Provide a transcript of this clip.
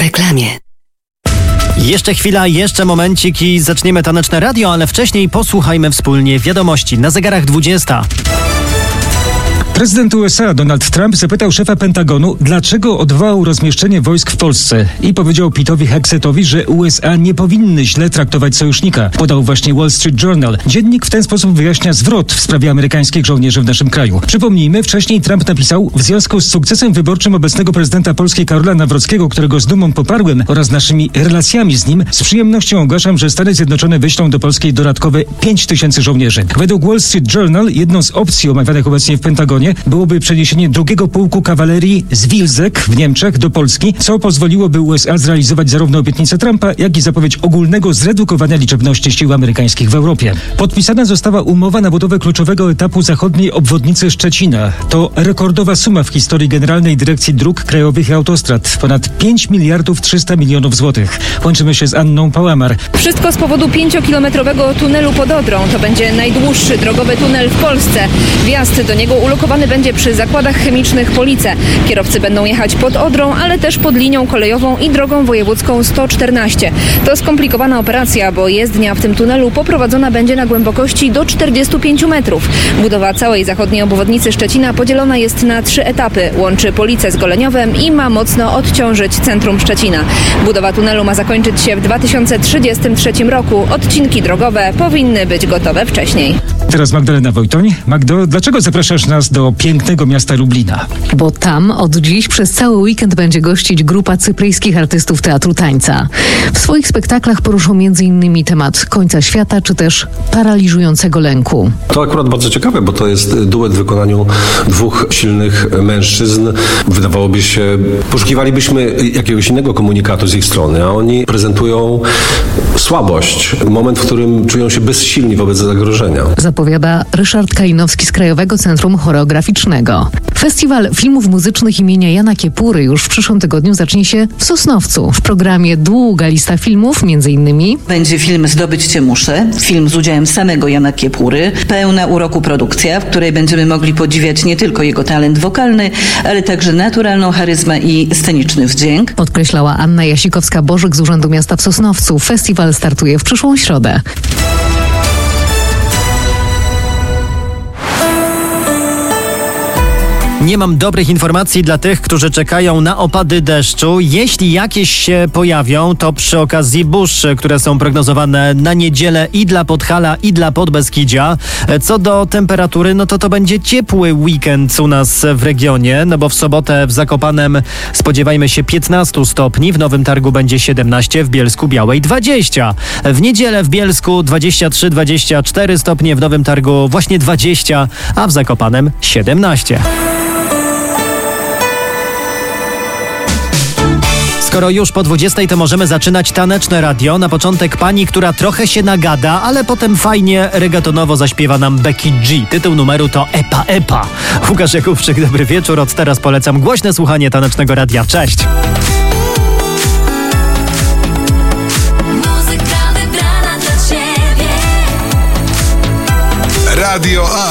reklamie. Jeszcze chwila, jeszcze momencik i zaczniemy Taneczne Radio, ale wcześniej posłuchajmy wspólnie wiadomości. Na zegarach 20. Prezydent USA Donald Trump zapytał szefa Pentagonu, dlaczego odwołał rozmieszczenie wojsk w Polsce i powiedział Petowi Hexetowi, że USA nie powinny źle traktować sojusznika. Podał właśnie Wall Street Journal. Dziennik w ten sposób wyjaśnia zwrot w sprawie amerykańskich żołnierzy w naszym kraju. Przypomnijmy, wcześniej Trump napisał: w związku z sukcesem wyborczym obecnego prezydenta Polski Karola Nawrockiego, którego z dumą poparłem, oraz naszymi relacjami z nim, z przyjemnością ogłaszam, że Stany Zjednoczone wyślą do Polski dodatkowe 5000 żołnierzy. Według Wall Street Journal jedną z opcji omawianych obecnie w Pentagonie byłoby przeniesienie drugiego pułku kawalerii z Wilczek w Niemczech do Polski, co pozwoliłoby USA zrealizować zarówno obietnicę Trumpa, jak i zapowiedź ogólnego zredukowania liczebności sił amerykańskich w Europie. Podpisana została umowa na budowę kluczowego etapu zachodniej obwodnicy Szczecina. To rekordowa suma w historii Generalnej Dyrekcji Dróg Krajowych i Autostrad. Ponad 5 miliardów 300 milionów złotych. Łączymy się z Anną Pałamar. Wszystko z powodu 5-kilometrowego tunelu pod Odrą. To będzie najdłuższy drogowy tunel w Polsce. Wjazd do niego ulokowany będzie przy zakładach chemicznych Police. Kierowcy będą jechać pod Odrą, ale też pod linią kolejową i drogą wojewódzką 114. To skomplikowana operacja, bo jezdnia w tym tunelu poprowadzona będzie na głębokości do 45 metrów. Budowa całej zachodniej obwodnicy Szczecina podzielona jest na 3 etapy. Łączy Policę z Goleniowem i ma mocno odciążyć centrum Szczecina. Budowa tunelu ma zakończyć się w 2033 roku. Odcinki drogowe powinny być gotowe wcześniej. Teraz Magdalena Wojtoń. Magdo, dlaczego zapraszasz nas do pięknego miasta Lublina? Bo tam od dziś przez cały weekend będzie gościć grupa cypryjskich artystów teatru tańca. W swoich spektaklach poruszą m.in. temat końca świata, czy też paraliżującego lęku. To akurat bardzo ciekawe, bo to jest duet w wykonaniu 2 silnych mężczyzn. Wydawałoby się, poszukiwalibyśmy jakiegoś innego komunikatu z ich strony, a oni prezentują słabość. Moment, w którym czują się bezsilni wobec zagrożenia. Zapowiada Ryszard Kalinowski z Krajowego Centrum Choreograficznego. Festiwal Filmów Muzycznych imienia Jana Kiepury już w przyszłym tygodniu zacznie się w Sosnowcu. W programie długa lista filmów, m.in. będzie film Zdobyć Cię muszę, film z udziałem samego Jana Kiepury, pełna uroku produkcja, w której będziemy mogli podziwiać nie tylko jego talent wokalny, ale także naturalną charyzmę i sceniczny wdzięk. Podkreślała Anna Jasikowska-Bożyk z Urzędu Miasta w Sosnowcu. Festiwal startuje w przyszłą środę. Nie mam dobrych informacji dla tych, którzy czekają na opady deszczu. Jeśli jakieś się pojawią, to przy okazji burz, które są prognozowane na niedzielę i dla Podhala, i dla Podbeskidzia. Co do temperatury, no to będzie ciepły weekend u nas w regionie, no bo w sobotę w Zakopanem spodziewajmy się 15 stopni, w Nowym Targu będzie 17, w Bielsku Białej 20. W niedzielę w Bielsku 23-24 stopnie, w Nowym Targu właśnie 20, a w Zakopanem 17. Skoro już po 20, to możemy zaczynać Taneczne Radio. Na początek pani, która trochę się nagada, ale potem fajnie regatonowo zaśpiewa nam Becky G. Tytuł numeru to Epa Epa. Łukasz Jakubczyk, dobry wieczór. Od teraz polecam głośne słuchanie Tanecznego Radia. Cześć! Radio A.